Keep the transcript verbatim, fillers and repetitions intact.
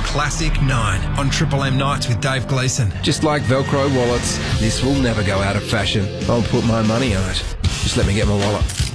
Classic nine on Triple M Nights with Dave Gleeson. Just like Velcro wallets, this will never go out of fashion. I'll put my money on it. Just let me get my wallet.